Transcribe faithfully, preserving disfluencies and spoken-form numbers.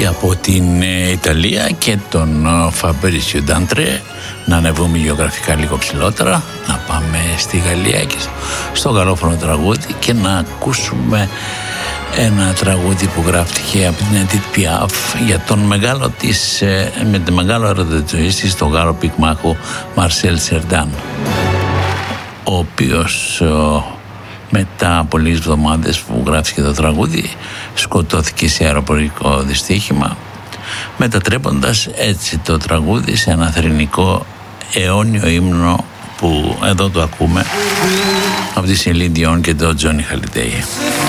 και από την Ιταλία και τον Φαμπρίσιο Νταντρέ. Να ανεβούμε γεωγραφικά λίγο ψηλότερα, να πάμε στη Γαλλία και στο γαλλόφωνο τραγούδι και να ακούσουμε ένα τραγούδι που γράφτηκε από την Edith Piaf για τον μεγάλο της, με τον μεγάλο έρωτα της ζωής της, τον Γάλλο πυγμάχο Μαρσέλ Σερντάν, ο οποίος μετά από λίγες εβδομάδες που γράφτηκε το τραγούδι σκοτώθηκε σε αεροπορικό δυστύχημα, μετατρέποντας έτσι το τραγούδι σε ένα θρηνικό αιώνιο ύμνο που εδώ το ακούμε από τη Celine Dion και τον Johnny Hallyday.